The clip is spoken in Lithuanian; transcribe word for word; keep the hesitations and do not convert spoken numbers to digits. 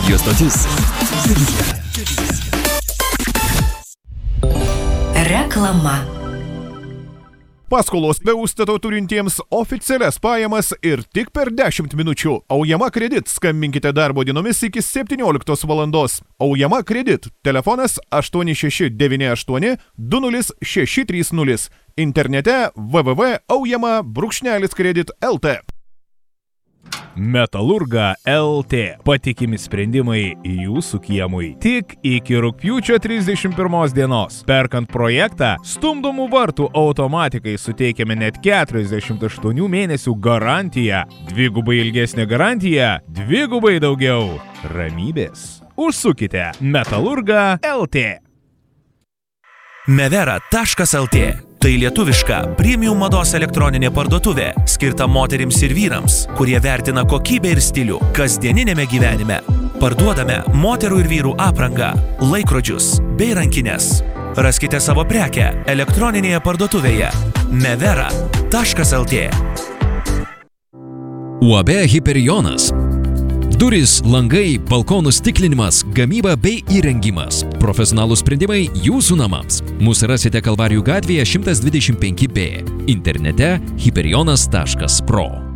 Radio stotis. Reklama. Paskolos be užstato turintiems oficialias pajamas ir tik per dešimt minučių. Aujama Kredit. Skambinkite darbo dienomis iki septynioliktos valandos. Aujama Kredit. Telefonas aštuoni šeši devyni aštuoni du nulis šeši trys nulis. Internete w w w taškas aujama brūkšnelis kredit taškas l t. Metalurga L T. Patikimi sprendimai jūsų kiemui. Tik iki rugpjūčio trisdešimt pirmos dienos. Perkant projektą, stumdomų vartų automatikai suteikiame net keturiasdešimt aštuonių mėnesių garantiją. Dvigubai ilgesnė garantija, dvigubai daugiau ramybės. Užsukite Metalurga L T. Mevera taškas l t. Tai lietuviška premium mados elektroninė parduotuvė, skirta moterims ir vyrams, kurie vertina kokybę ir stilių kasdieninėme gyvenime. Parduodame moterų ir vyrų aprangą, laikrodžius bei rankinės. Raskite savo prekę elektroninėje parduotuvėje Mevera taškas l t. U A B Hiperionas. Durys, langai, balkonų stiklinimas, gamyba bei įrengimas. Profesionalūs sprendimai jūsų namams. Mūsų rasite Kalvarijų gatvėje šimtas dvidešimt penki B. Internete hiperionas taškas pro.